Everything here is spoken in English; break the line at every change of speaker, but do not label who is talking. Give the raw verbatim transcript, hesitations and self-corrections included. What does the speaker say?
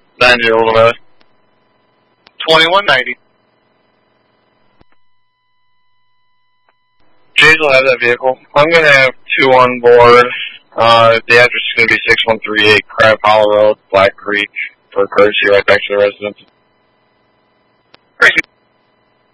nine zero eleven. twenty-one ninety. Jays will have that vehicle. I'm going to have two on board. Uh, the address is going to be six one three eight Crab Hollow Road, Black Creek, for courtesy right back to the residence. Crazy.